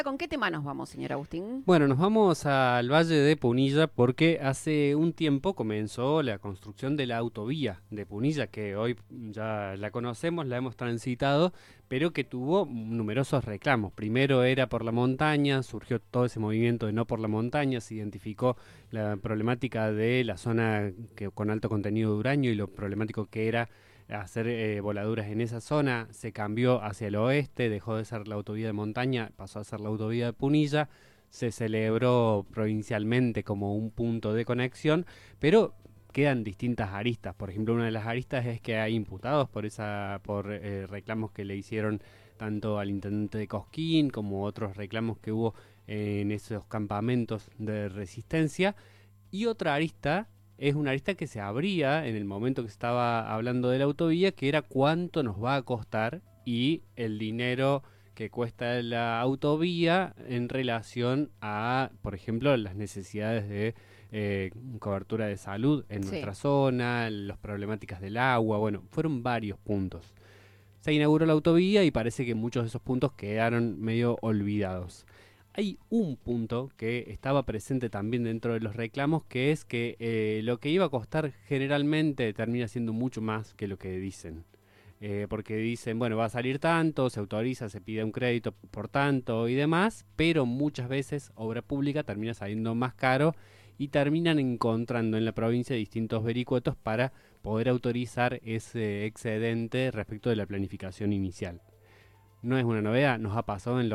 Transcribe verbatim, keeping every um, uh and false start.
¿Con qué tema nos vamos, señor Agustín? Bueno, nos vamos al Valle de Punilla porque hace un tiempo comenzó la construcción de la autovía de Punilla, que hoy ya la conocemos, la hemos transitado, pero que tuvo numerosos reclamos. Primero era por la montaña, surgió todo ese movimiento de no por la montaña, se identificó la problemática de la zona que, con alto contenido de uranio y lo problemático que era hacer eh, voladuras en esa zona. Se cambió hacia el oeste, dejó de ser la autovía de montaña, pasó a ser la autovía de Punilla. Se celebró provincialmente como un punto de conexión, pero quedan distintas aristas. Por ejemplo, una de las aristas es que hay imputados por esa por eh, reclamos que le hicieron tanto al intendente de Cosquín como otros reclamos que hubo en esos campamentos de resistencia. Y otra arista es una arista que se abría en el momento que se estaba hablando de la autovía, que era cuánto nos va a costar y el dinero que cuesta la autovía en relación a, por ejemplo, las necesidades de eh, cobertura de salud en Sí. nuestra zona, las problemáticas del agua, bueno, fueron varios puntos. Se inauguró la autovía y parece que muchos de esos puntos quedaron medio olvidados. Hay un punto que estaba presente también dentro de los reclamos, que es que eh, lo que iba a costar generalmente termina siendo mucho más que lo que dicen. Eh, porque dicen, bueno, va a salir tanto, se autoriza, se pide un crédito por tanto y demás, pero muchas veces obra pública termina saliendo más caro y terminan encontrando en la provincia distintos vericuetos para poder autorizar ese excedente respecto de la planificación inicial. No es una novedad, nos ha pasado en